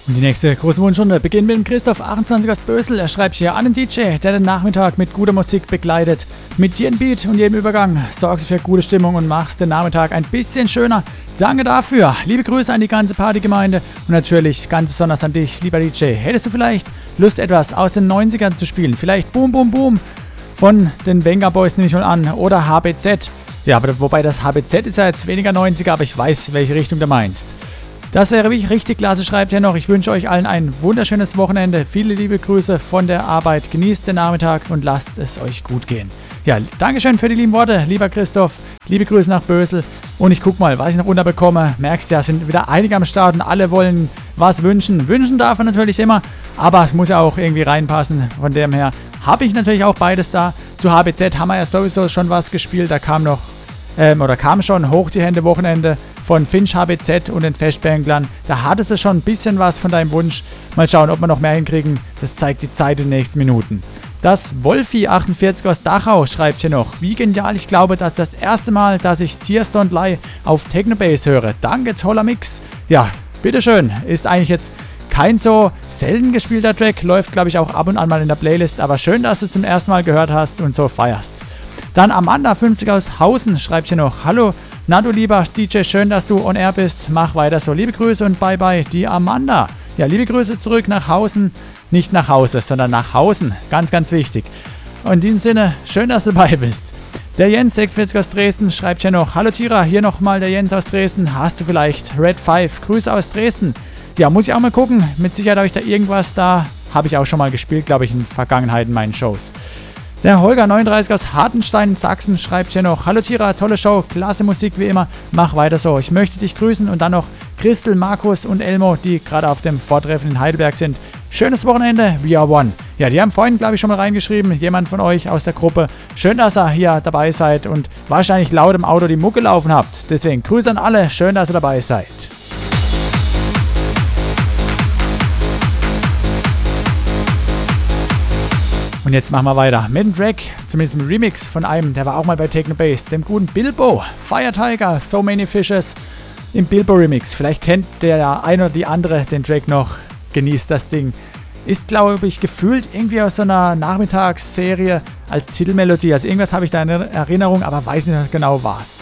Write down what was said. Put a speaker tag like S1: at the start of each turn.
S1: Und die nächste große Wunschrunde beginnt mit dem Christoph 28 aus Bösel. Er schreibt hier an den DJ, der den Nachmittag mit guter Musik begleitet. Mit jedem Beat und jedem Übergang sorgst du für gute Stimmung und machst den Nachmittag ein bisschen schöner. Danke dafür. Liebe Grüße an die ganze Partygemeinde und natürlich ganz besonders an dich, lieber DJ. Hättest du vielleicht Lust, etwas aus den 90ern zu spielen? Vielleicht Boom Boom Boom von den Venga Boys, nehme ich mal an, oder HBZ. Ja, aber wobei das HBZ ist ja jetzt weniger 90er, aber ich weiß, welche Richtung du meinst. Das wäre richtig klasse, schreibt er noch. Ich wünsche euch allen ein wunderschönes Wochenende. Viele liebe Grüße von der Arbeit. Genießt den Nachmittag und lasst es euch gut gehen. Ja, Dankeschön für die lieben Worte, lieber Christoph. Liebe Grüße nach Bösel. Und ich guck mal, was ich noch unterbekomme. Merkst ja, sind wieder einige am Start und alle wollen was wünschen. Wünschen darf man natürlich immer, aber es muss ja auch irgendwie reinpassen. Von dem her habe ich natürlich auch beides da. Zu HBZ haben wir ja sowieso schon was gespielt. Da kam noch, kam schon Hoch die Hände Wochenende von Finch HBZ und den Festbanglern. Da hattest du schon ein bisschen was von deinem Wunsch. Mal schauen, ob wir noch mehr hinkriegen. Das zeigt die Zeit in den nächsten Minuten. Das Wolfi48 aus Dachau schreibt hier noch: Wie genial, ich glaube, das ist das erste Mal, dass ich Tears Don't Lie auf Technobase höre. Danke, toller Mix. Ja, bitteschön. Ist eigentlich jetzt kein so selten gespielter Track. Läuft, glaube ich, auch ab und an mal in der Playlist. Aber schön, dass du es zum ersten Mal gehört hast und so feierst. Dann Amanda50 aus Hausen schreibt hier noch: Hallo, na du lieber DJ, schön, dass du on air bist. Mach weiter so. Liebe Grüße und bye bye, die Amanda. Ja, liebe Grüße zurück nach Hausen. Nicht nach Hause, sondern nach Hausen. Ganz, ganz wichtig. Und in diesem Sinne, schön, dass du dabei bist. Der Jens 46 aus Dresden schreibt hier noch: Hallo Tira, hier nochmal der Jens aus Dresden. Hast du vielleicht Red 5? Grüße aus Dresden. Ja, muss ich auch mal gucken. Mit Sicherheit habe ich da irgendwas da. Habe ich auch schon mal gespielt, glaube ich, in der Vergangenheit in meinen Shows. Der Holger 39 aus Hartenstein, Sachsen schreibt hier noch: Hallo Tira, tolle Show, klasse Musik wie immer, mach weiter so. Ich möchte dich grüßen und dann noch Christel, Markus und Elmo, die gerade auf dem Vortreffen in Heidelberg sind. Schönes Wochenende, we are one. Ja, die haben vorhin, glaube ich, schon mal reingeschrieben, jemand von euch aus der Gruppe. Schön, dass ihr hier dabei seid und wahrscheinlich laut im Auto die Mucke laufen habt. Deswegen Grüße an alle, schön, dass ihr dabei seid. Und jetzt machen wir weiter mit dem Track, zumindest im Remix von einem, der war auch mal bei Technobase, dem guten Bilbo, Fire Tiger, So Many Fishes im Bilbo Remix. Vielleicht kennt der eine oder die andere den Track noch, genießt das Ding. Ist, glaube ich, gefühlt irgendwie aus so einer Nachmittagsserie als Titelmelodie. Also irgendwas habe ich da in Erinnerung, aber weiß nicht genau was.